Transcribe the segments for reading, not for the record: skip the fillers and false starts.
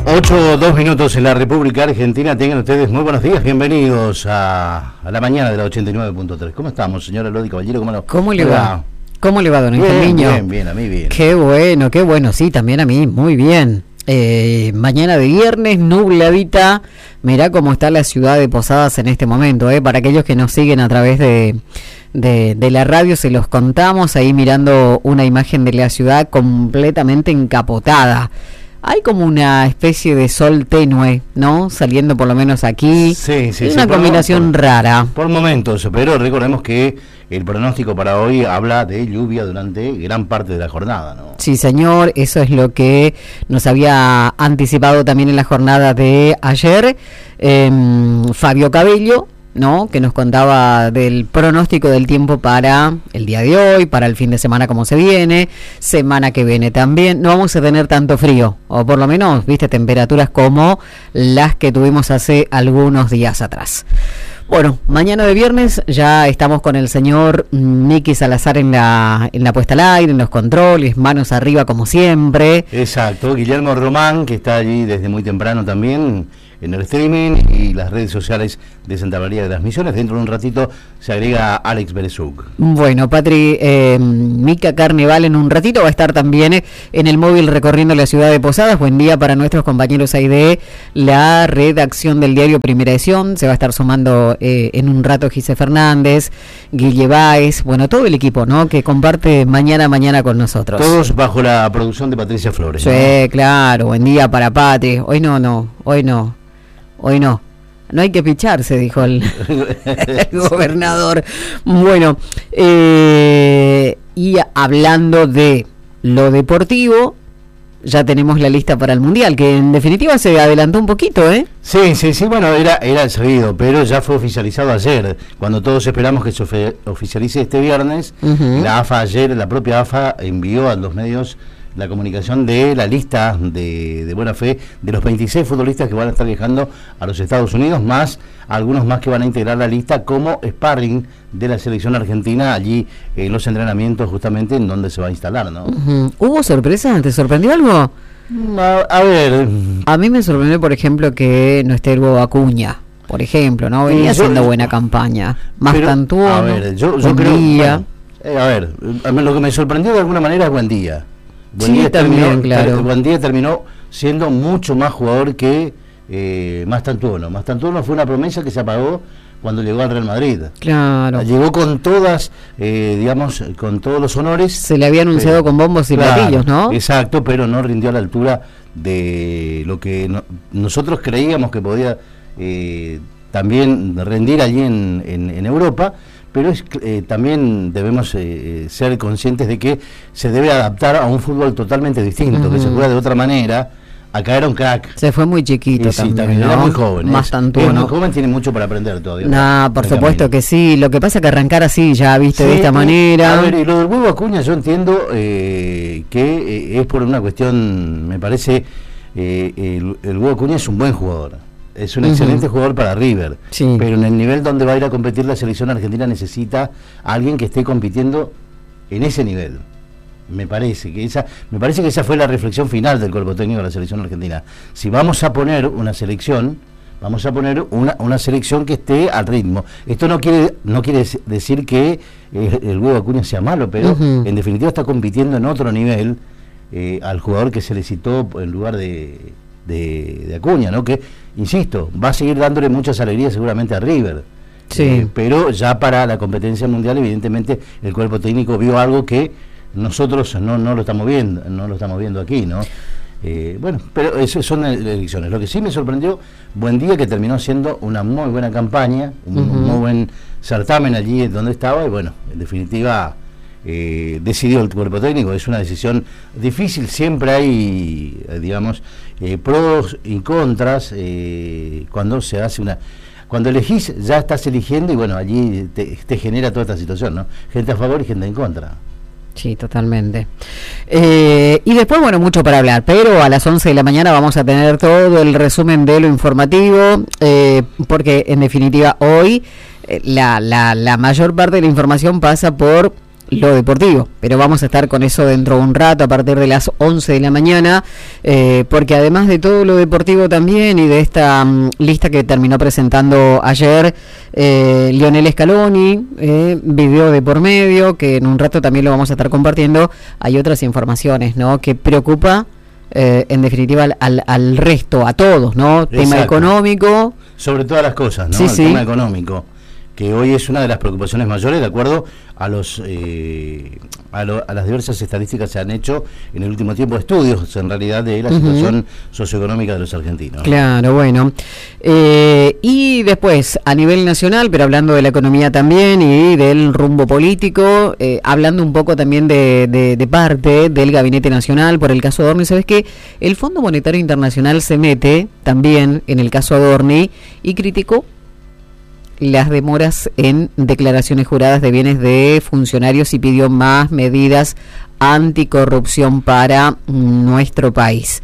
8:02 en la República Argentina. Tengan ustedes muy buenos días, bienvenidos a la mañana de la 89.3. ¿Cómo estamos, señora Lodi Caballero? ¿Cómo le va? ¿Cómo le va, don Niño? Bien, a mí bien. Qué bueno, sí, también a mí, muy bien. Mañana de viernes, nubladita. Mirá cómo está la ciudad de Posadas en este momento, para aquellos que nos siguen a través de la radio, se los contamos ahí mirando una imagen de la ciudad completamente encapotada. Hay como una especie de sol tenue, ¿no? Saliendo por lo menos aquí. Sí. Es una combinación rara. Por momentos, pero recordemos que el pronóstico para hoy habla de lluvia durante gran parte de la jornada, ¿no? Sí, señor, eso es lo que nos había anticipado también en la jornada de ayer Fabio Cabello, ¿no? Que nos contaba del pronóstico del tiempo para el día de hoy, para el fin de semana como se viene, semana que viene también. No vamos a tener tanto frío, o por lo menos, viste, temperaturas como las que tuvimos hace algunos días atrás. Bueno, mañana de viernes ya estamos con el señor Miki Salazar en la puesta al aire, en los controles, manos arriba como siempre. Exacto, Guillermo Román, que está allí desde muy temprano también en el streaming y las redes sociales de Santa María de las Misiones. Dentro de un ratito se agrega Alex Berezuk. Bueno, Patri, Mica Carneval en un ratito va a estar también en el móvil recorriendo la ciudad de Posadas. Buen día para nuestros compañeros ahí de la redacción del diario Primera Edición. Se va a estar sumando en un rato Gise Fernández, Guille Báez, bueno, todo el equipo, ¿no? Que comparte mañana con nosotros. Todos bajo la producción de Patricia Flores. Sí, ¿no? Claro, buen día para Patri. Hoy no hay que picharse, dijo el gobernador. Bueno, y hablando de lo deportivo, ya tenemos la lista para el Mundial, que en definitiva se adelantó un poquito, ¿eh? Sí, bueno, era sabido, pero ya fue oficializado ayer, cuando todos esperamos que se oficialice este viernes. La propia AFA envió a los medios la comunicación de la lista de buena fe de los 26 futbolistas que van a estar viajando a los Estados Unidos, más algunos más que van a integrar la lista como sparring de la selección argentina allí en los entrenamientos justamente en donde se va a instalar, ¿no? ¿Hubo sorpresas? ¿Te sorprendió algo? A ver, a mí me sorprendió, por ejemplo, que no esté el Hugo Acuña, por ejemplo, ¿no? Venía haciendo buena campaña. Más Tantuono, a ver, yo creo, lo que me sorprendió de alguna manera es Buendía. Buendía terminó siendo mucho más jugador que Mastantuono. Mastantuono fue una promesa que se apagó cuando llegó al Real Madrid. Claro. Llegó con todas, con todos los honores. Se le había anunciado con bombos y platillos, ¿no? Exacto, pero no rindió a la altura de lo que nosotros creíamos que podía también rendir allí en Europa. Pero también debemos ser conscientes de que se debe adaptar a un fútbol totalmente distinto, que se juega de otra manera. Acá era un crack. Se fue muy chiquito también, ¿no? Era muy joven. Más Tantuono. Es muy joven, tiene mucho para aprender todavía. Por supuesto que sí. Lo que pasa es que arrancar así, ya viste, de esta manera. A ver, y lo del Hugo Acuña yo entiendo que es por una cuestión, me parece, el Hugo Acuña es un buen jugador. Es un excelente jugador para River, pero en el nivel donde va a ir a competir la selección argentina necesita a alguien que esté compitiendo en ese nivel. Me parece que esa fue la reflexión final del cuerpo técnico de la selección argentina. Si vamos a poner una selección, vamos a poner una selección que esté al ritmo. Esto no quiere decir que el Hugo Acuña sea malo, pero en definitiva está compitiendo en otro nivel al jugador que se le citó en lugar de Acuña, ¿no? Que, insisto, va a seguir dándole muchas alegrías seguramente a River. Pero ya para la competencia mundial, evidentemente, el cuerpo técnico vio algo que nosotros no lo estamos viendo aquí, ¿no? Bueno, pero eso son elecciones. Lo que sí me sorprendió, Buendía, que terminó siendo una muy buena campaña, un muy buen certamen allí donde estaba, y bueno, en definitiva decidió el cuerpo técnico. Es una decisión difícil, siempre hay pros y contras cuando se hace cuando elegís ya estás eligiendo, y bueno, allí te genera toda esta situación, ¿no? Gente a favor y gente en contra. Sí, totalmente. Y después, bueno, mucho para hablar, pero a las 11 de la mañana vamos a tener todo el resumen de lo informativo, porque en definitiva hoy la mayor parte de la información pasa por lo deportivo, pero vamos a estar con eso dentro de un rato a partir de las 11 de la mañana, porque además de todo lo deportivo también y de esta lista que terminó presentando ayer Lionel Scaloni, video de por medio, que en un rato también lo vamos a estar compartiendo, hay otras informaciones, ¿no?, que preocupa en definitiva al resto, a todos, ¿no? Exacto. Tema económico. Sobre todas las cosas, ¿no? Sí, el tema económico, que hoy es una de las preocupaciones mayores, de acuerdo a las diversas estadísticas que se han hecho en el último tiempo, estudios en realidad de la situación socioeconómica de los argentinos, ¿no? Claro, bueno. Y después, a nivel nacional, pero hablando de la economía también y del rumbo político, hablando un poco también de parte del Gabinete Nacional por el caso Adorni, ¿sabes qué? El Fondo Monetario Internacional se mete también en el caso Adorni y criticó las demoras en declaraciones juradas de bienes de funcionarios y pidió más medidas anticorrupción para nuestro país.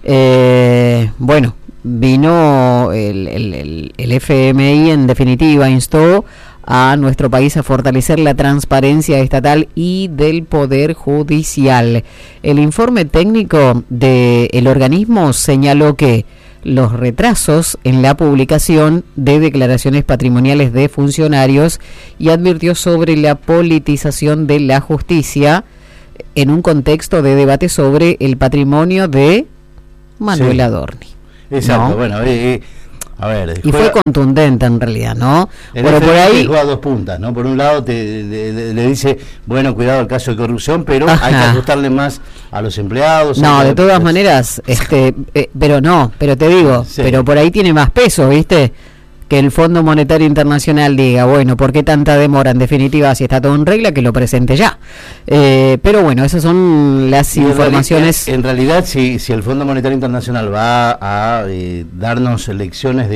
Bueno, vino el FMI, en definitiva, instó a nuestro país a fortalecer la transparencia estatal y del Poder Judicial. El informe técnico del organismo señaló que los retrasos en la publicación de declaraciones patrimoniales de funcionarios y advirtió sobre la politización de la justicia en un contexto de debate sobre el patrimonio de Manuel Adorni. Exacto, ¿no? Bueno, a ver, y fue contundente en realidad, ¿no? Pero por ahí juega dos puntas, ¿no? Por un lado le dice, bueno, cuidado el caso de corrupción, pero hay que ajustarle más a los empleados. No, de todas maneras, pero te digo, pero por ahí tiene más peso, ¿viste? Que el Fondo Monetario Internacional diga, bueno, ¿por qué tanta demora? En definitiva, si está todo en regla, que lo presente ya. Pero bueno, esas son las informaciones. En realidad, si el Fondo Monetario Internacional va a darnos lecciones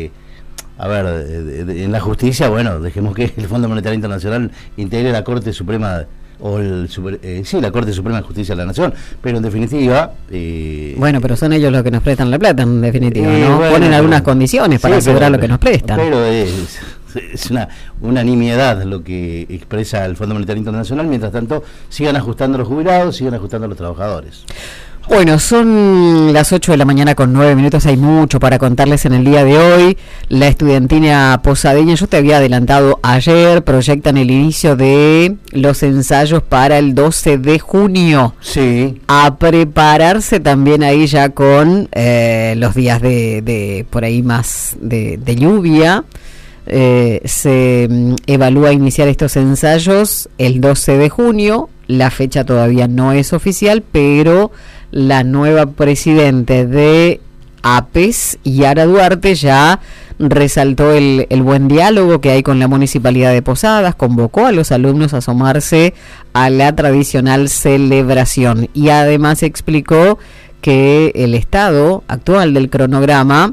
en la justicia, bueno, dejemos que el Fondo Monetario Internacional integre la Corte Suprema o la Corte Suprema de Justicia de la Nación, pero en definitiva bueno, pero son ellos los que nos prestan la plata, en definitiva, ¿no? Bueno, ponen algunas condiciones para asegurar lo que nos prestan. Pero es una nimiedad lo que expresa el Fondo Monetario Internacional. Mientras tanto, sigan ajustando a los jubilados, sigan ajustando a los trabajadores. Bueno, son las 8 de la mañana con 9 minutos, hay mucho para contarles en el día de hoy. La estudiantina posadeña, yo te había adelantado ayer, proyectan el inicio de los ensayos para el 12 de junio. Sí. A prepararse también ahí ya con los días de por ahí más de lluvia. Se evalúa iniciar estos ensayos el 12 de junio, la fecha todavía no es oficial, pero la nueva presidente de APES, Yara Duarte, ya resaltó el buen diálogo que hay con la Municipalidad de Posadas, convocó a los alumnos a sumarse a la tradicional celebración y además explicó que el estado actual del cronograma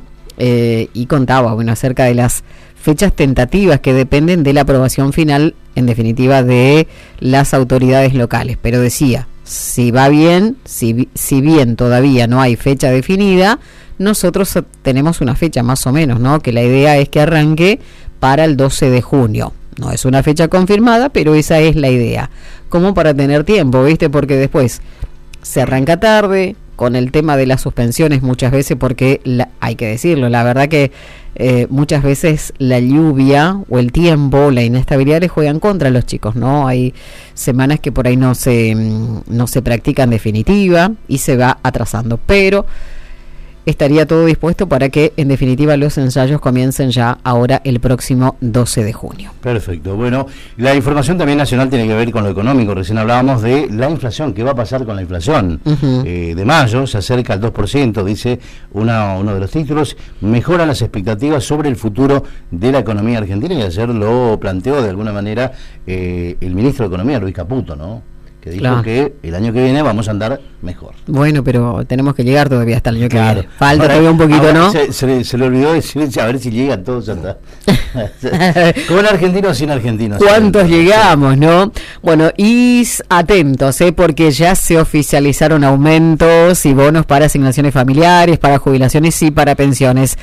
y contaba acerca de las fechas tentativas que dependen de la aprobación final, en definitiva, de las autoridades locales. Pero decía, si va bien, si bien todavía no hay fecha definida, nosotros tenemos una fecha más o menos, ¿no? Que la idea es que arranque para el 12 de junio. No es una fecha confirmada, pero esa es la idea. Como para tener tiempo, ¿viste? Porque después se arranca tarde, con el tema de las suspensiones muchas veces, porque hay que decirlo, la verdad que muchas veces la lluvia o el tiempo, la inestabilidad les juegan contra los chicos, ¿no? Hay semanas que por ahí no se practica en definitiva y se va atrasando, pero estaría todo dispuesto para que en definitiva los ensayos comiencen ya ahora el próximo 12 de junio. Perfecto. Bueno, la información también nacional tiene que ver con lo económico. Recién hablábamos de la inflación. ¿Qué va a pasar con la inflación? De mayo se acerca al 2%, dice uno de los títulos. Mejoran las expectativas sobre el futuro de la economía argentina, y ayer lo planteó de alguna manera el ministro de Economía, Luis Caputo, ¿no? Que dijo que el año que viene vamos a andar mejor. Bueno, pero tenemos que llegar todavía hasta el año que viene. Falta todavía un poquito, ¿no? Se le olvidó decir, a ver si llegan todos hasta. ¿Con argentinos o sin argentinos? ¿Cuántos llegamos, no? Bueno, y atentos, porque ya se oficializaron aumentos y bonos para asignaciones familiares, para jubilaciones y para pensiones.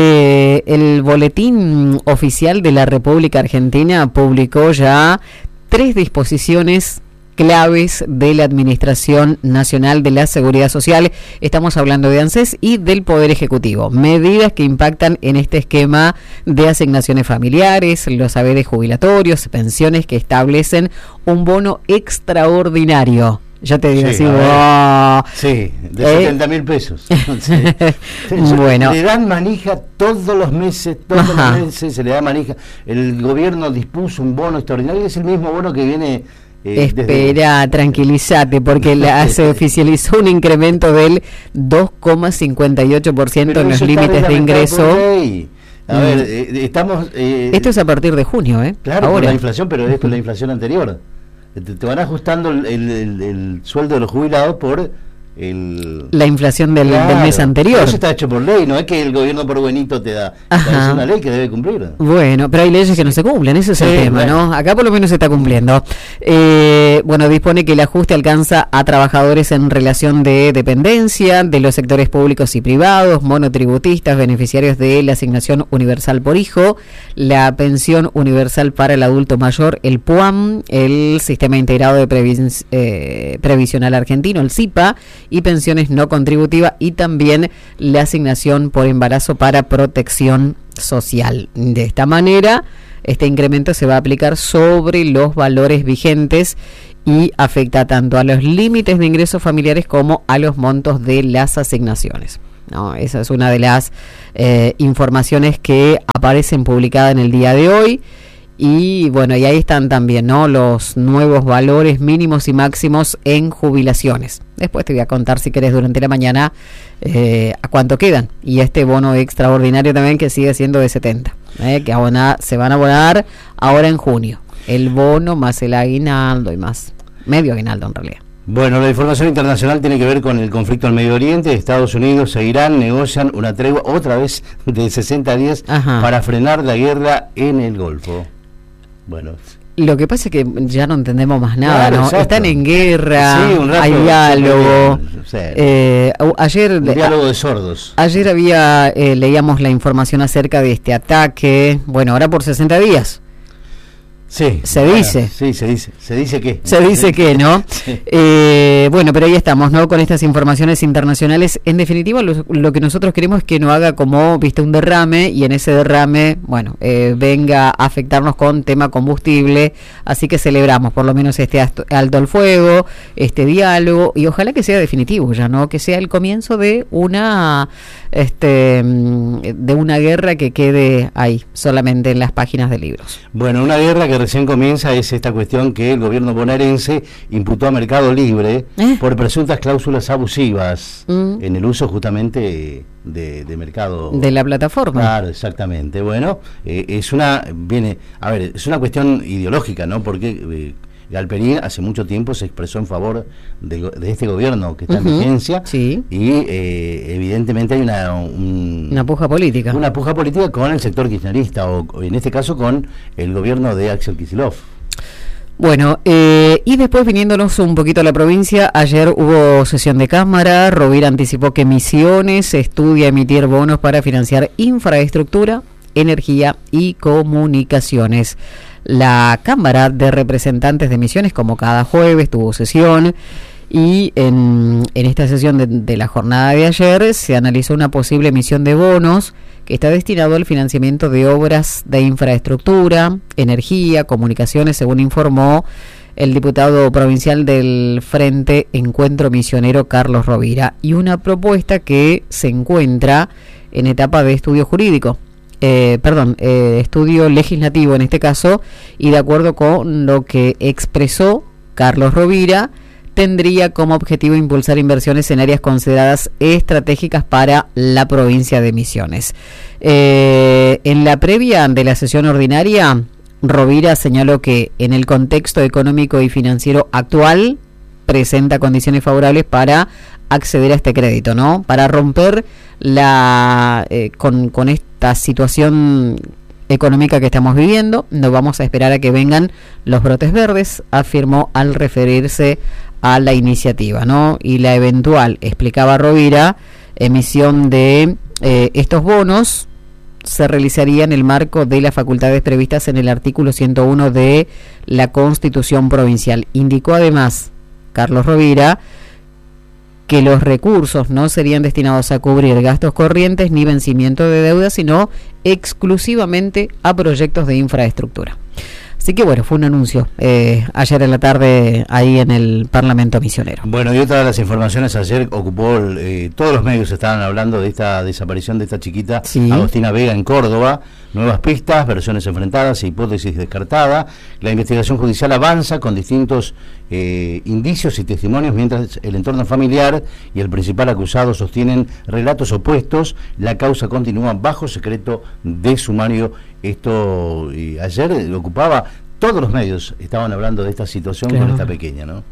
El boletín oficial de la República Argentina publicó ya 3 disposiciones claves de la Administración Nacional de la Seguridad Social. Estamos hablando de ANSES y del Poder Ejecutivo. Medidas que impactan en este esquema de asignaciones familiares, los saberes jubilatorios, pensiones que establecen un bono extraordinario. Ya te digo así, sí, de 70.000 pesos. Sí. Bueno. Le dan manija todos los meses se le da manija. El gobierno dispuso un bono extraordinario, es el mismo bono que viene... Espera, tranquilízate, porque se oficializó un incremento del 2,58% en los límites de ingreso. A ver, estamos... esto es a partir de junio, Claro, ahora. Con la inflación, pero es con la inflación anterior. Te van ajustando el sueldo de los jubilados por la inflación del mes anterior. Eso está hecho por ley, no es que el gobierno por buenito te da. Es una ley que debe cumplir. Bueno, pero hay leyes que no se cumplen, ese es el tema, ¿no? Acá por lo menos se está cumpliendo. Bueno, dispone que el ajuste alcanza a trabajadores en relación de dependencia de los sectores públicos y privados, monotributistas, beneficiarios de la asignación universal por hijo, la pensión universal para el adulto mayor, el PUAM, el Sistema Integrado de Previsional Argentino, el SIPA, y pensiones no contributivas, y también la asignación por embarazo para protección social. De esta manera, este incremento se va a aplicar sobre los valores vigentes y afecta tanto a los límites de ingresos familiares como a los montos de las asignaciones. No, esa es una de las informaciones que aparecen publicadas en el día de hoy. Y bueno, y ahí están también, ¿no?, los nuevos valores mínimos y máximos en jubilaciones. Después te voy a contar, si querés, durante la mañana a cuánto quedan. Y este bono extraordinario también, que sigue siendo de 70, que se van a abonar ahora en junio. El bono más el aguinaldo y más, medio aguinaldo en realidad. Bueno, la información internacional tiene que ver con el conflicto en Medio Oriente. Estados Unidos e Irán negocian una tregua otra vez de 60 días para frenar la guerra en el Golfo. Bueno, lo que pasa es que ya no entendemos más nada, claro, ¿no? Exacto. Están en guerra, sí, un rato, hay diálogo. Ayer un diálogo de sordos. Ayer leíamos la información acerca de este ataque. Bueno, ahora por 60 días. Sí, se dice. Sí, se dice. Se dice que. Se dice que, ¿no? Sí. Bueno, pero ahí estamos, ¿no?, con estas informaciones internacionales. En definitiva, lo que nosotros queremos es que no haga como, viste, un derrame, y en ese derrame, bueno, venga a afectarnos con tema combustible. Así que celebramos por lo menos este alto al fuego, este diálogo, y ojalá que sea definitivo ya, ¿no? Que sea el comienzo de una guerra que quede ahí, solamente en las páginas de libros. Bueno, una guerra que recién comienza es esta cuestión que el gobierno bonaerense imputó a Mercado Libre por presuntas cláusulas abusivas en el uso justamente de mercado de la plataforma. Claro, exactamente. Bueno, es una cuestión ideológica, ¿no? Porque Galperín hace mucho tiempo se expresó en favor de este gobierno que está en vigencia, sí. Y evidentemente hay una puja política. Una puja política con el sector kirchnerista, o en este caso con el gobierno de Axel Kicillof. Bueno, y después, viniéndonos un poquito a la provincia, ayer hubo sesión de Cámara. Rovira anticipó que Misiones estudia emitir bonos para financiar infraestructura, energía y comunicaciones. La Cámara de Representantes de Misiones, como cada jueves, tuvo sesión, y en esta sesión de la jornada de ayer se analizó una posible emisión de bonos que está destinado al financiamiento de obras de infraestructura, energía, comunicaciones, según informó el diputado provincial del Frente Encuentro Misionero, Carlos Rovira, y una propuesta que se encuentra en etapa de estudio jurídico. Estudio legislativo en este caso, y de acuerdo con lo que expresó Carlos Rovira, tendría como objetivo impulsar inversiones en áreas consideradas estratégicas para la provincia de Misiones. En la previa de la sesión ordinaria, Rovira señaló que en el contexto económico y financiero actual presenta condiciones favorables para acceder a este crédito, ¿no? Para romper con esta situación económica que estamos viviendo, no vamos a esperar a que vengan los brotes verdes, afirmó al referirse a la iniciativa, ¿no? Y la eventual, explicaba Rovira, emisión de estos bonos se realizaría en el marco de las facultades previstas en el artículo 101 de la Constitución Provincial. Indicó además Carlos Rovira que los recursos no serían destinados a cubrir gastos corrientes ni vencimiento de deuda, sino exclusivamente a proyectos de infraestructura. Así que bueno, fue un anuncio ayer en la tarde ahí en el Parlamento Misionero. Bueno, y otra de las informaciones ayer ocupó, todos los medios estaban hablando de esta desaparición de esta chiquita, sí, Agostina Vega, en Córdoba. Nuevas pistas, versiones enfrentadas e hipótesis descartada. La investigación judicial avanza con distintos indicios y testimonios, mientras el entorno familiar y el principal acusado sostienen relatos opuestos. La causa continúa bajo secreto de sumario. Esto ayer ocupaba, todos los medios estaban hablando de esta situación, claro, con esta pequeña, ¿no?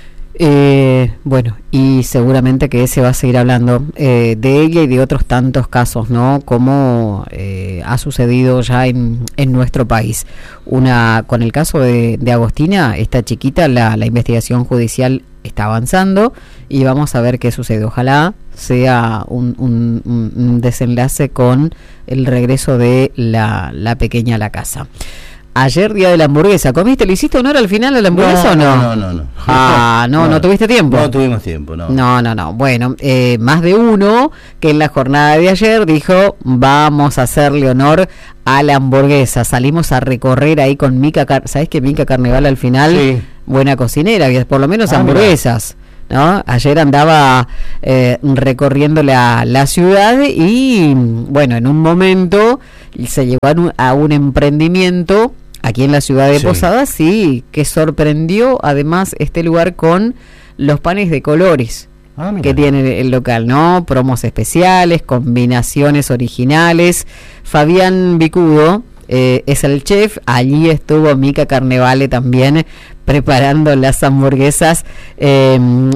Bueno, y seguramente que se va a seguir hablando de ella y de otros tantos casos, ¿no? Como ha sucedido ya en nuestro país. Con el caso de Agostina, esta chiquita, la investigación judicial está avanzando y vamos a ver qué sucede. Ojalá sea un desenlace con el regreso de la pequeña a la casa. Ayer, día de la hamburguesa, ¿comiste? ¿Le hiciste honor al final a la hamburguesa o no? No. Ah, no tuviste tiempo. No tuvimos tiempo, no. No. Bueno, más de uno que en la jornada de ayer dijo, vamos a hacerle honor a la hamburguesa. Salimos a recorrer ahí con Mica, ¿sabés que Mica Carneval al final? Sí. Buena cocinera, por lo menos hamburguesas. ¿No? Ayer andaba recorriendo la ciudad y, bueno, en un momento se llegó a un emprendimiento aquí en la ciudad de Posadas, sí, que sorprendió además este lugar con los panes de colores que tiene el local, ¿no? Promos especiales, combinaciones originales. Fabián Vicudo es el chef, allí estuvo Mica Carnevale también preparando las hamburguesas en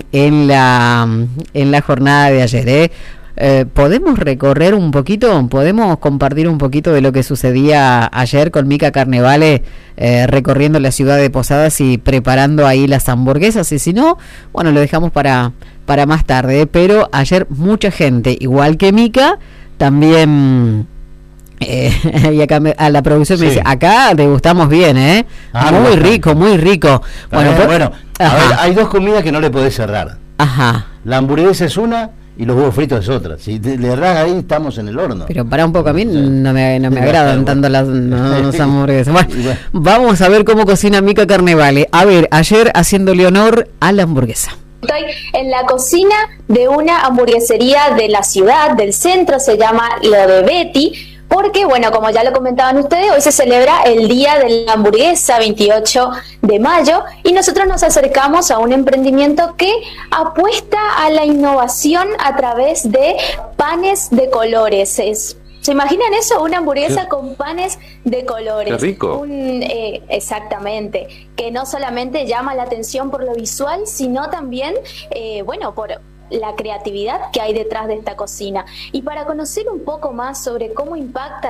la jornada de ayer. ¿Podemos recorrer un poquito? ¿Podemos compartir un poquito de lo que sucedía ayer con Mica Carnevale recorriendo la ciudad de Posadas y preparando ahí las hamburguesas? Y si no, bueno, lo dejamos para más tarde. Pero ayer mucha gente, igual que Mica, también... y acá a la producción me dice, acá degustamos bien, muy rico, muy rico. Bueno, a ver, hay dos comidas que no le podés cerrar. Ajá. La hamburguesa es una y los huevos fritos es otra. Si le errás ahí, estamos en el horno. Pero para un poco, a mí no me agradan tanto las hamburguesas. Bueno, vamos a ver cómo cocina Mica Carnevale. A ver, ayer haciéndole honor a la hamburguesa. Estoy en la cocina de una hamburguesería de la ciudad, del centro, se llama Lo de Betty. Porque, bueno, como ya lo comentaban ustedes, hoy se celebra el Día de la Hamburguesa, 28 de mayo, y nosotros nos acercamos a un emprendimiento que apuesta a la innovación a través de panes de colores. ¿Se imaginan eso? Una hamburguesa con panes de colores. ¡Qué rico! Exactamente, que no solamente llama la atención por lo visual, sino también, por la creatividad que hay detrás de esta cocina. Y para conocer un poco más sobre cómo impacta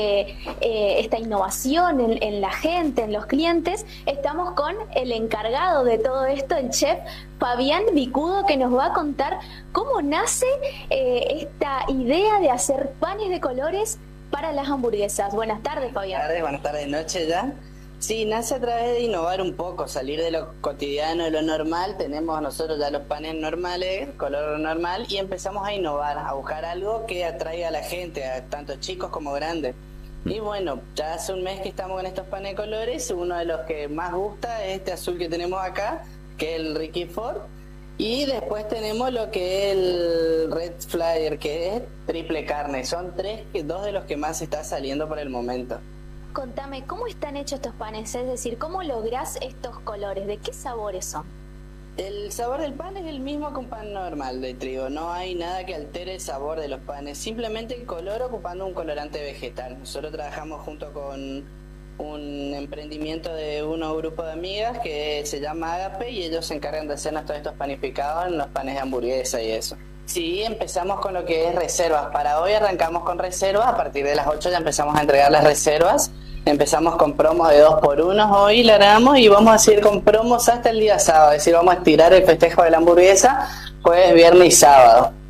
esta innovación en la gente, en los clientes, estamos con el encargado de todo esto, el chef Fabián Vicudo, que nos va a contar cómo nace esta idea de hacer panes de colores para las hamburguesas. Buenas tardes, Fabián. Buenas tardes, noche ya. Sí, nace a través de innovar un poco, salir de lo cotidiano, de lo normal. Tenemos nosotros ya los panes normales, color normal, y empezamos a innovar, a buscar algo que atraiga a la gente, a tanto chicos como grandes. Y bueno, ya hace un mes que estamos con estos panes de colores. Uno de los que más gusta es este azul que tenemos acá, que es el Ricky Ford. Y después tenemos lo que es el Red Flyer, que es triple carne. Son dos de los que más está saliendo por el momento. Contame, ¿cómo están hechos estos panes? Es decir, ¿cómo lográs estos colores? ¿De qué sabores son? El sabor del pan es el mismo que un pan normal de trigo. No hay nada que altere el sabor de los panes. Simplemente el color ocupando un colorante vegetal. Nosotros trabajamos junto con un emprendimiento de un grupo de amigas que se llama Agape, y ellos se encargan de hacernos todos estos panificados en los panes de hamburguesa y eso. Sí, empezamos con lo que es reservas. Para hoy arrancamos con reservas. A partir de las 8 ya empezamos a entregar las reservas. Empezamos con promos de 2x1 hoy, largamos, y vamos a seguir con promos hasta el día sábado. Es decir, vamos a estirar el festejo de la hamburguesa jueves, viernes y sábado.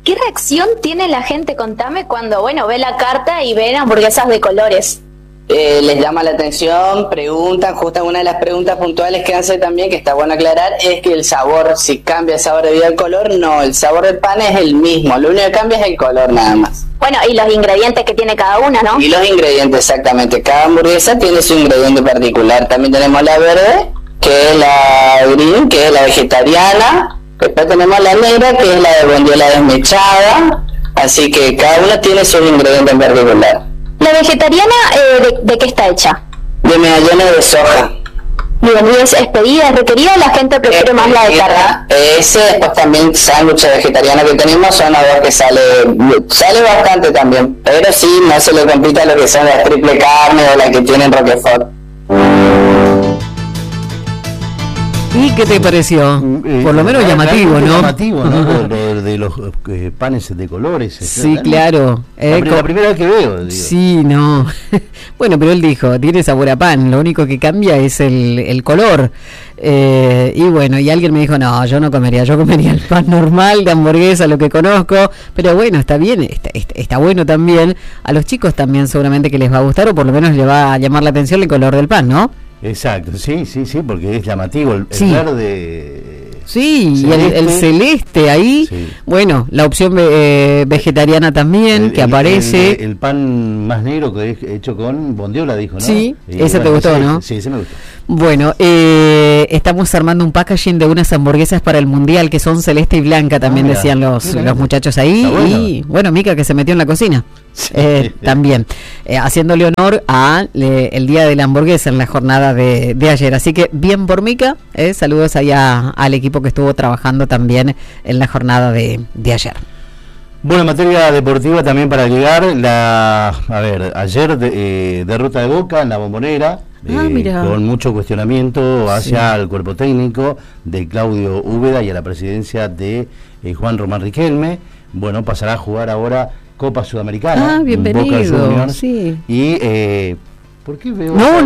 ¿Qué reacción tiene la gente, contame, cuando, bueno, ve la carta y ven hamburguesas de colores? Les llama la atención, preguntan, justo una de las preguntas puntuales que hace también, que está bueno aclarar, es que el sabor, si cambia el sabor debido al color, no, el sabor del pan es el mismo, lo único que cambia es el color nada más. Bueno, y los ingredientes que tiene cada una, ¿no? Y los ingredientes, exactamente, cada hamburguesa tiene su ingrediente particular. También tenemos la verde, que es la green, que es la vegetariana, después tenemos la negra, que es la de bondiola desmechada, así que cada una tiene su ingrediente en particular. ¿La vegetariana de qué está hecha? De medallones de soja. Bien, ¿y es pedida, es requerida o la gente prefiere más la de carne? Ese, después también sándwiches vegetarianos que tenemos son a dos que sale bastante también, pero sí, no se le compite a lo que son las triple carne o las que tienen Roquefort. ¿Y qué te pareció? Por lo menos llamativo, ¿no? Llamativo, ¿no? Lo de los panes de colores. Sí, claro. La primera vez que veo. Digo. Sí, no. Bueno, pero él dijo, tiene sabor a pan, lo único que cambia es el color. Y bueno, y alguien me dijo, no, yo no comería, yo comería el pan normal de hamburguesa, lo que conozco. Pero bueno, está bien, está bueno también. A los chicos también seguramente que les va a gustar, o por lo menos les va a llamar la atención el color del pan, ¿no? Exacto, sí, porque es llamativo, el verde. Sí, celeste. Y el celeste ahí, sí. Bueno, la opción vegetariana también, que aparece. El pan más negro que es hecho con bondiola, dijo, ¿no? Sí, ese te gustó, ¿no? Sí, ese me gustó. Bueno, estamos armando un packaging de unas hamburguesas para el Mundial que son celeste y blanca, también decían los muchachos ahí. Bueno. Y bueno, Mica que se metió en la cocina. Sí. También haciéndole honor a el día de la hamburguesa en la jornada de ayer, así que bien por Mica, saludos allá al equipo que estuvo trabajando también en la jornada de ayer. Bueno, en materia deportiva también para llegar, ayer derrota de Boca en la Bombonera, con mucho cuestionamiento hacia el cuerpo técnico de Claudio Úbeda y a la presidencia de Juan Román Riquelme. Bueno, pasará a jugar ahora Copa Sudamericana. Bienvenido. Boca Juniors, sí. Y ¿por qué veo? No.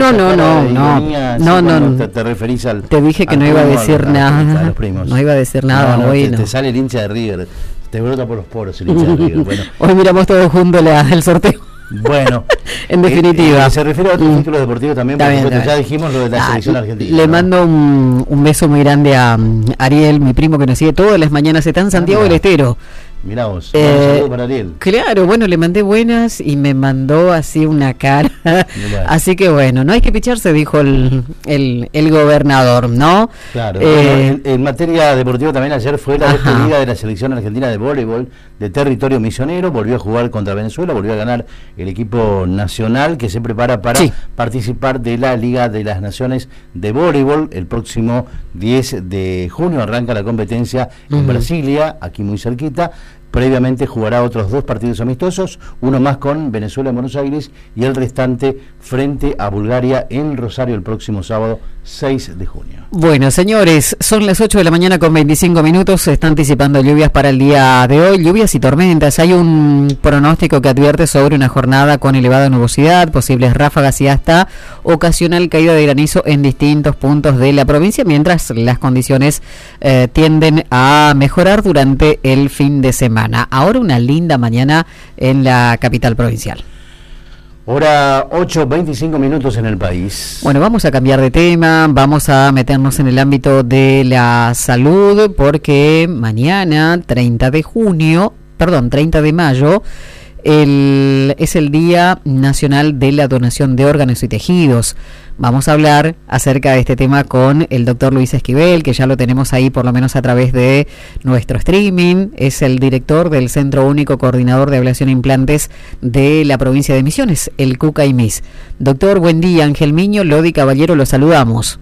¿Te referís al? Te dije que no iba a decir nada. A los primos. No iba a decir nada. Bueno. Te sale el hincha de River. Te brota por los poros el hincha de River. Bueno. Hoy miramos todos juntos el sorteo. Bueno, en definitiva. Se refiere a otros títulos deportivos también, porque ya dijimos lo de la selección argentina. Le mando un beso muy grande a Ariel, mi primo que nos sigue todas las mañanas, está en Santiago del Estero. Mirá vos, un saludo para Ariel. Claro, bueno, le mandé buenas y me mandó así una cara. Así que bueno, no hay que picharse, dijo el gobernador, ¿no? Claro. En materia deportiva también ayer fue la despedida de la selección argentina de voleibol de territorio misionero, volvió a jugar contra Venezuela, volvió a ganar el equipo nacional que se prepara para participar de la Liga de las Naciones de voleibol. El próximo 10 de junio arranca la competencia en Brasilia, aquí muy cerquita. Previamente jugará otros 2 partidos amistosos, uno más con Venezuela en Buenos Aires y el restante frente a Bulgaria en Rosario el próximo sábado 6 de junio. Bueno, señores, son las 8 de la mañana con 25 minutos, se están anticipando lluvias para el día de hoy, lluvias y tormentas. Hay un pronóstico que advierte sobre una jornada con elevada nubosidad, posibles ráfagas y hasta ocasional caída de granizo en distintos puntos de la provincia, mientras las condiciones tienden a mejorar durante el fin de semana. Ahora una linda mañana en la capital provincial. Hora 8:25 minutos en el país. Bueno, vamos a cambiar de tema, vamos a meternos en el ámbito de la salud, porque mañana, 30 de mayo, es el Día Nacional de la Donación de Órganos y Tejidos. Vamos a hablar acerca de este tema con el doctor Luis Esquivel, que ya lo tenemos ahí por lo menos a través de nuestro streaming. Es el director del Centro Único Coordinador de Ablación e Implantes de la provincia de Misiones, el CUCAIMIS. Doctor, buen día. Ángel Miño, Lodi Caballero, lo saludamos.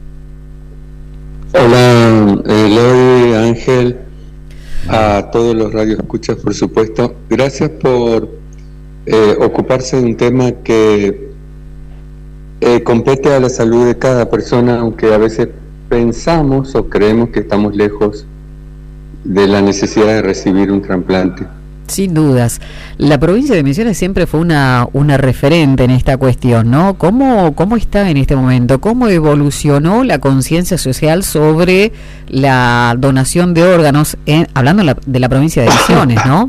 Hola, Lodi, Ángel, a todos los radioescuchas, por supuesto. Gracias por ocuparse de un tema que compete a la salud de cada persona, aunque a veces pensamos o creemos que estamos lejos de la necesidad de recibir un trasplante. Sin dudas. La provincia de Misiones siempre fue una referente en esta cuestión, ¿no? ¿Cómo está en este momento? ¿Cómo evolucionó la conciencia social sobre la donación de órganos, hablando de la provincia de Misiones, ¿no?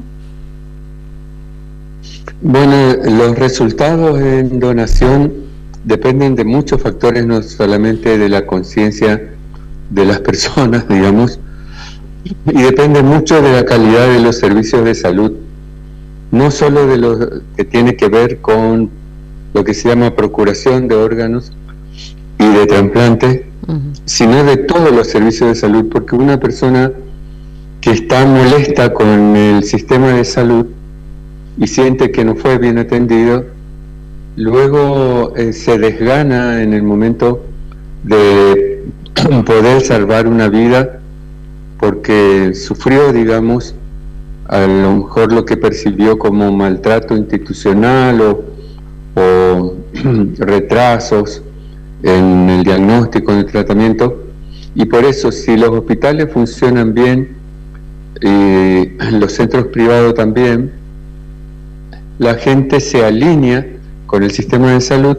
Bueno, los resultados en donación dependen de muchos factores, no solamente de la conciencia de las personas, digamos, y depende mucho de la calidad de los servicios de salud, no solo de lo que tiene que ver con lo que se llama procuración de órganos y de trasplantes, sino de todos los servicios de salud, porque una persona que está molesta con el sistema de salud y siente que no fue bien atendido, luego se desgana en el momento de poder salvar una vida, porque sufrió, digamos, a lo mejor lo que percibió como maltrato institucional o retrasos en el diagnóstico, en el tratamiento, y por eso, si los hospitales funcionan bien y los centros privados también, la gente se alinea con el sistema de salud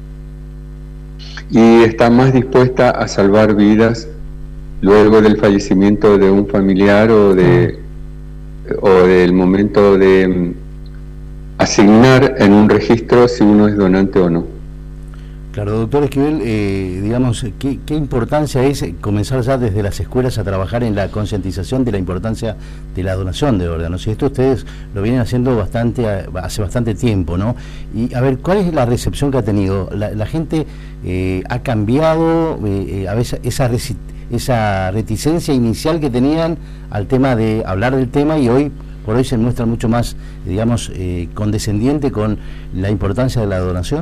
y está más dispuesta a salvar vidas luego del fallecimiento de un familiar o del momento de asignar en un registro si uno es donante o no. Claro, doctor Esquivel, digamos, ¿qué importancia es comenzar ya desde las escuelas a trabajar en la concientización de la importancia de la donación de órganos? Y esto ustedes lo vienen haciendo hace bastante tiempo, ¿no? Y a ver, ¿cuál es la recepción que ha tenido? ¿La gente ha cambiado a veces esa reticencia inicial que tenían al tema de hablar del tema, y hoy por hoy se muestran mucho más, digamos, condescendiente con la importancia de la donación?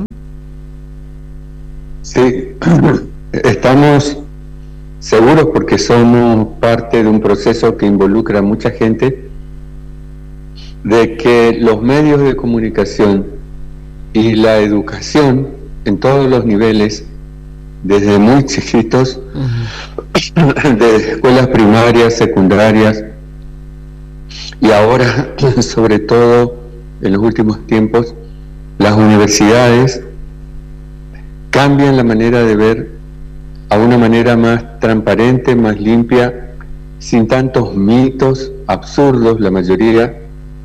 Sí, estamos seguros, porque somos parte de un proceso que involucra a mucha gente, de que los medios de comunicación y la educación en todos los niveles, desde muy chiquitos, de escuelas primarias, secundarias, y ahora, sobre todo en los últimos tiempos, las universidades cambian la manera de ver a una manera más transparente, más limpia, sin tantos mitos absurdos, la mayoría.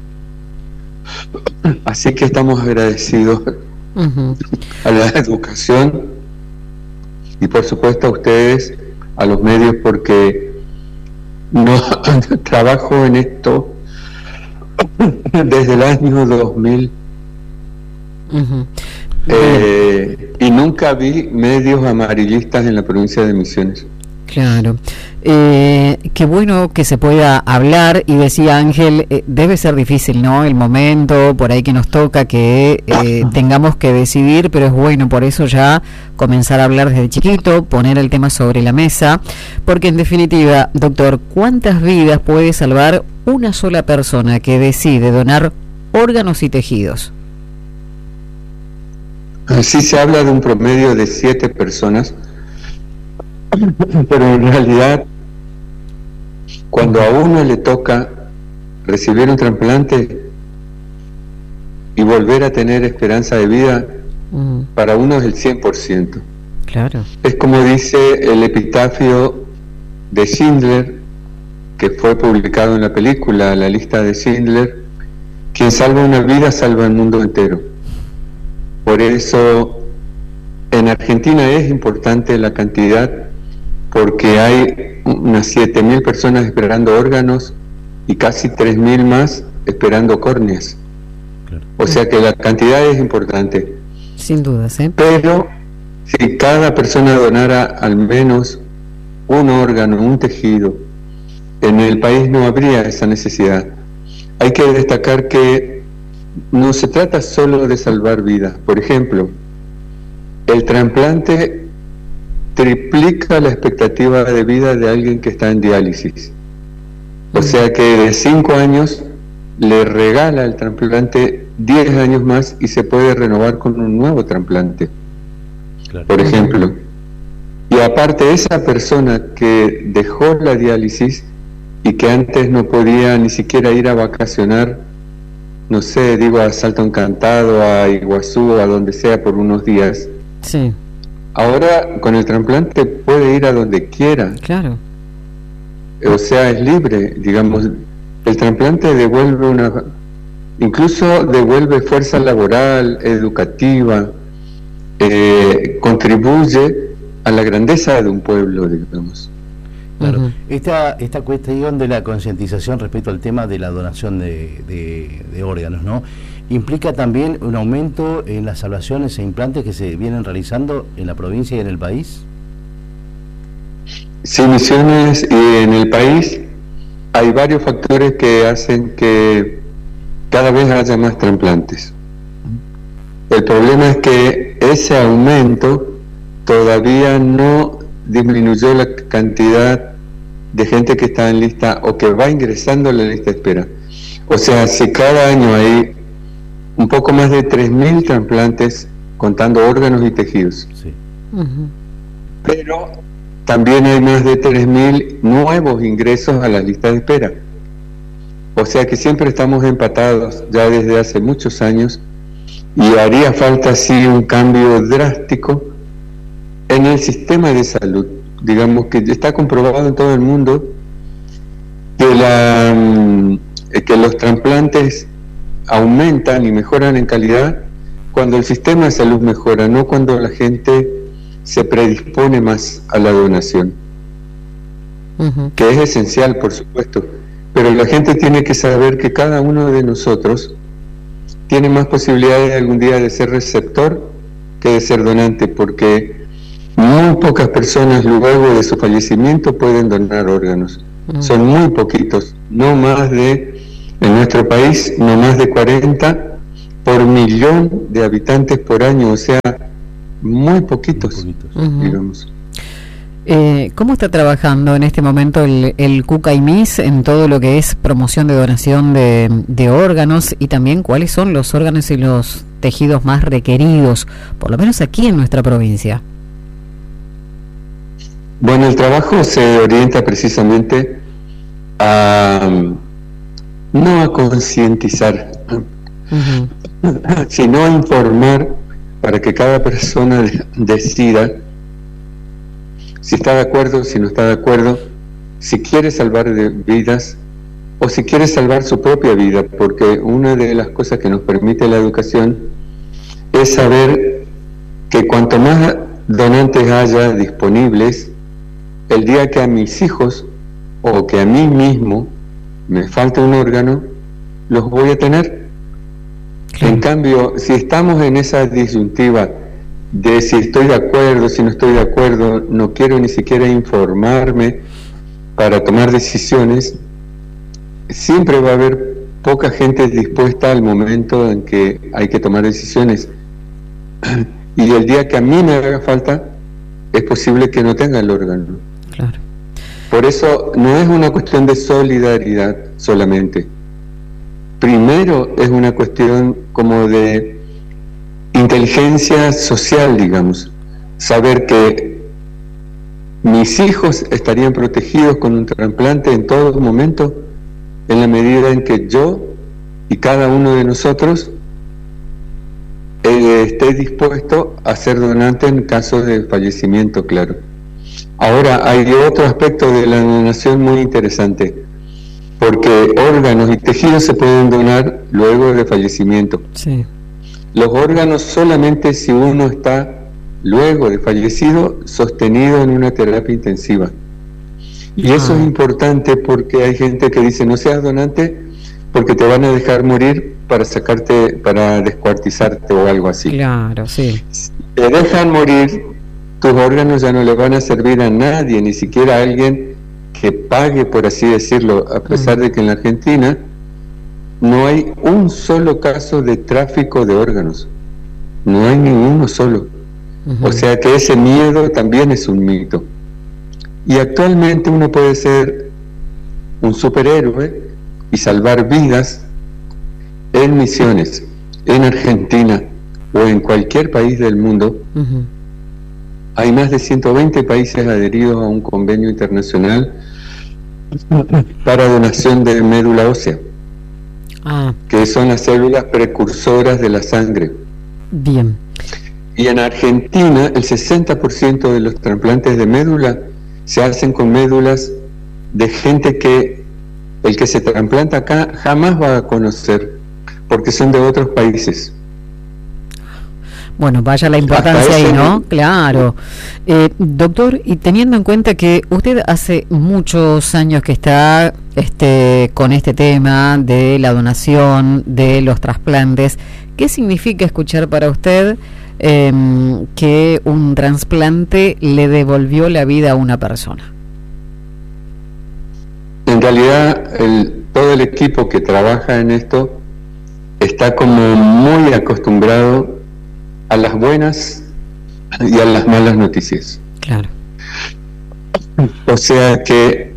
Así que estamos agradecidos a la educación y por supuesto a ustedes, a los medios, porque no trabajo en esto desde el año 2000. Y nunca vi medios amarillistas en la provincia de Misiones. Claro. Qué bueno que se pueda hablar, y decía Ángel, debe ser difícil, ¿no? El momento por ahí que nos toca, que tengamos que decidir, pero es bueno por eso ya comenzar a hablar desde chiquito, poner el tema sobre la mesa, porque en definitiva, doctor, ¿cuántas vidas puede salvar una sola persona que decide donar órganos y tejidos? Sí, se habla de un promedio de 7 personas, pero en realidad, cuando a uno le toca recibir un trasplante y volver a tener esperanza de vida, para uno es el 100%. Claro. Es como dice el epitafio de Schindler, que fue publicado en la película La lista de Schindler: quien salva una vida salva el mundo entero. Por eso en Argentina es importante la cantidad, porque hay unas 7.000 personas esperando órganos y casi 3.000 más esperando córneas. Claro. O sea que la cantidad es importante. Sin dudas, ¿eh? Pero si cada persona donara al menos un órgano, un tejido, en el país no habría esa necesidad. Hay que destacar que no se trata solo de salvar vidas. Por ejemplo, el trasplante triplica la expectativa de vida de alguien que está en diálisis. O sea que de 5 años le regala el trasplante 10 años más y se puede renovar con un nuevo trasplante. Claro. Por ejemplo. Y aparte, esa persona que dejó la diálisis y que antes no podía ni siquiera ir a vacacionar no sé, digo, a Salto Encantado, a Iguazú, a donde sea por unos días. Sí. Ahora con el trasplante puede ir a donde quiera. Claro. O sea, es libre, digamos. El trasplante devuelve incluso devuelve fuerza laboral, educativa, contribuye a la grandeza de un pueblo, digamos. Claro. Esta cuestión de la concientización respecto al tema de la donación de órganos, ¿no? ¿Implica también un aumento en las salvaciones e implantes que se vienen realizando en la provincia y en el país? Sí, Misiones y en el país hay varios factores que hacen que cada vez haya más trasplantes. El problema es que ese aumento todavía no disminuyó la cantidad de gente que está en lista o que va ingresando a la lista de espera. O sea, si cada año hay un poco más de 3.000 trasplantes contando órganos y tejidos. Sí. Pero también hay más de 3.000 nuevos ingresos a la lista de espera. O sea que siempre estamos empatados ya desde hace muchos años y haría falta sí un cambio drástico en el sistema de salud. Digamos que está comprobado en todo el mundo que los trasplantes aumentan y mejoran en calidad cuando el sistema de salud mejora, no cuando la gente se predispone más a la donación, que es esencial, por supuesto, pero la gente tiene que saber que cada uno de nosotros tiene más posibilidades algún día de ser receptor que de ser donante, porque muy pocas personas luego de su fallecimiento pueden donar órganos. Son muy poquitos, no más de, en nuestro país, no más de 40 por millón de habitantes por año, o sea, muy poquitos. Digamos. ¿Cómo está trabajando en este momento el CUCAIMIS en todo lo que es promoción de donación de órganos y también cuáles son los órganos y los tejidos más requeridos, por lo menos aquí en nuestra provincia? Bueno, el trabajo se orienta precisamente no a concientizar, sino a informar para que cada persona decida si está de acuerdo, si no está de acuerdo, si quiere salvar vidas o si quiere salvar su propia vida, porque una de las cosas que nos permite la educación es saber que cuanto más donantes haya disponibles, el día que a mis hijos o que a mí mismo me falte un órgano, los voy a tener. En cambio, si estamos en esa disyuntiva de si estoy de acuerdo, si no estoy de acuerdo, no quiero ni siquiera informarme para tomar decisiones, siempre va a haber poca gente dispuesta al momento en que hay que tomar decisiones. Y el día que a mí me haga falta, es posible que no tenga el órgano. Claro. Por eso no es una cuestión de solidaridad solamente. Primero es una cuestión como de inteligencia social, digamos. Saber que mis hijos estarían protegidos con un trasplante en todo momento, en la medida en que yo y cada uno de nosotros esté dispuesto a ser donante en caso de fallecimiento, claro. Ahora, hay otro aspecto de la donación muy interesante, porque órganos y tejidos se pueden donar luego de fallecimiento. Sí. Los órganos solamente si uno está luego de fallecido sostenido en una terapia intensiva. Y eso es importante porque hay gente que dice no seas donante porque te van a dejar morir para sacarte, para descuartizarte o algo así. Claro, sí. Si te dejan morir, tus órganos ya no le van a servir a nadie, ni siquiera a alguien que pague, por así decirlo, a pesar de que en la Argentina no hay un solo caso de tráfico de órganos, no hay ninguno solo. O sea que ese miedo también es un mito. Y actualmente uno puede ser un superhéroe y salvar vidas en Misiones, en Argentina o en cualquier país del mundo. Hay más de 120 países adheridos a un convenio internacional para donación de médula ósea. que son las células precursoras de la sangre. Bien. Y en Argentina el 60% de los trasplantes de médula se hacen con médulas de gente que el que se trasplanta acá jamás va a conocer, porque son de otros países. Bueno, vaya la importancia ahí, ¿no? Claro. Doctor, y teniendo en cuenta que usted hace muchos años que está con este tema de la donación, de los trasplantes, ¿qué significa escuchar para usted que un trasplante le devolvió la vida a una persona? En realidad, todo el equipo que trabaja en esto está como muy acostumbrado a las buenas y a las malas noticias. Claro. O sea que,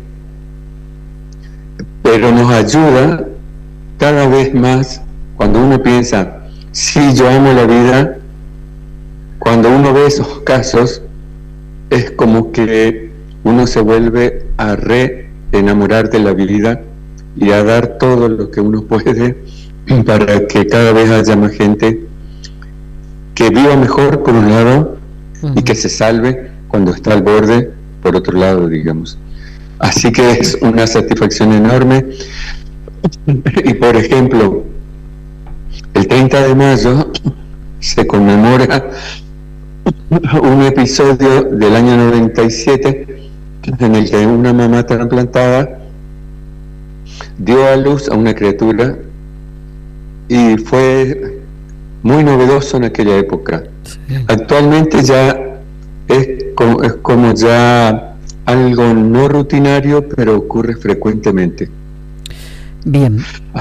pero nos ayuda cada vez más cuando uno piensa, sí, yo amo la vida. Cuando uno ve esos casos, es como que uno se vuelve a enamorar de la vida y a dar todo lo que uno puede para que cada vez haya más gente que viva mejor por un lado y que se salve cuando está al borde por otro lado, digamos. Así que es una satisfacción enorme. Y por ejemplo, el 30 de mayo se conmemora un episodio del año 97 en el que una mamá trasplantada dio a luz a una criatura y fue muy novedoso en aquella época. Sí. Actualmente ya es como ya algo no rutinario, pero ocurre frecuentemente. Bien.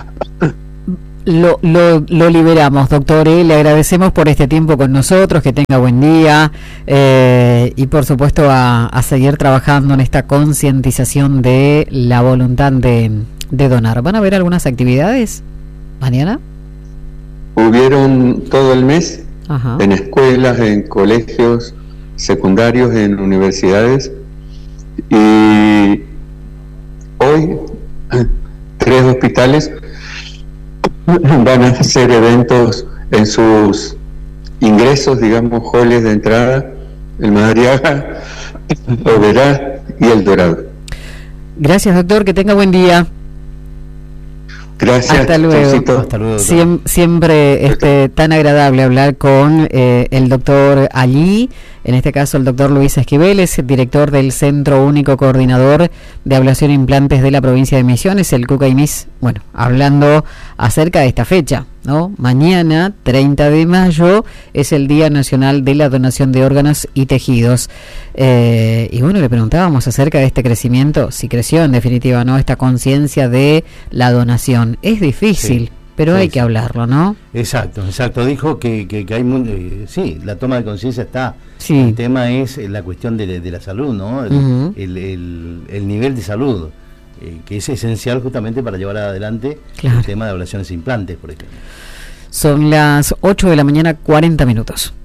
Lo liberamos, doctor. Le agradecemos por este tiempo con nosotros, que tenga buen día y por supuesto a seguir trabajando en esta concientización de la voluntad de donar. ¿Van a haber algunas actividades mañana? Hubieron todo el mes. Ajá. En escuelas, en colegios secundarios, en universidades, y hoy 3 hospitales van a hacer eventos en sus ingresos, digamos, halls de entrada, el Madariaga, Oberá y El Dorado. Gracias, doctor, que tenga buen día. Gracias. Hasta luego. Hasta luego. Siempre tan agradable hablar con el doctor allí, en este caso el doctor Luis Esquiveles, director del Centro Único Coordinador de Ablación e Implantes de la provincia de Misiones, el CUCAIMIS, bueno, hablando acerca de esta fecha, ¿no? Mañana, 30 de mayo, es el Día Nacional de la Donación de Órganos y Tejidos. Y bueno, le preguntábamos acerca de este crecimiento, si creció en definitiva, ¿no? Esta conciencia de la donación. Es difícil. Sí. Pero hay que hablarlo, ¿no? Exacto. Dijo que hay sí, la toma de conciencia está. Sí. El tema es la cuestión de la salud, ¿no? El nivel de salud, que es esencial justamente para llevar adelante el tema de ablaciones e implantes, por ejemplo. Son las 8 de la mañana, 40 minutos.